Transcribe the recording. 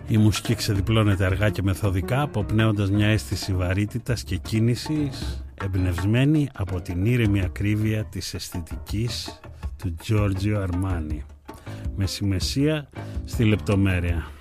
Η μουσική ξεδιπλώνεται αργά και μεθοδικά, αποπνέοντας μια αίσθηση βαρύτητας και κίνησης, εμπνευσμένη από την ήρεμη ακρίβεια της αισθητικής του Giorgio Armani, με σημασία στη λεπτομέρεια.